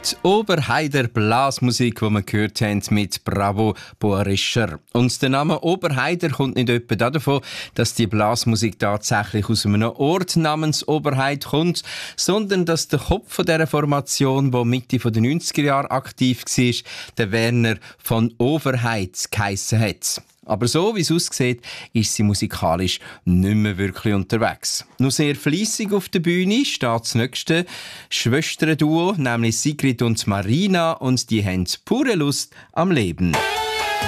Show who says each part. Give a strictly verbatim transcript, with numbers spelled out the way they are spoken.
Speaker 1: Die Oberheider Blasmusik, die wir gehört haben mit Bravo Boerischer. Und der Name Oberheider kommt nicht etwa davon, dass die Blasmusik tatsächlich aus einem Ort namens Oberheid kommt, sondern dass der Kopf von dieser Formation, der Mitte der neunziger Jahre aktiv war, der Werner von Overheid geheissen hat. Aber so, wie es aussieht, ist sie musikalisch nicht mehr wirklich unterwegs. Nur sehr fleissig auf der Bühne steht das nächste Schwesterduo, nämlich Sigrid und Marina, und die haben pure Lust am Leben.